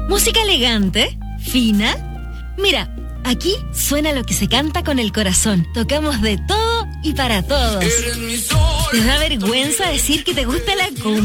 Música elegante, fina. Mira, aquí suena lo que se canta con el corazón. Tocamos de todo y para todos. ¿Te da vergüenza decir que te gusta la cumbia?